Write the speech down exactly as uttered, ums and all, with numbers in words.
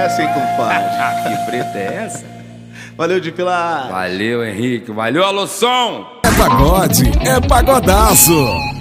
essa, hein, compadre? Que preta é essa? Valeu, de Pilar. Valeu, Henrique. Valeu, alô, som! É pagode, é pagodaço.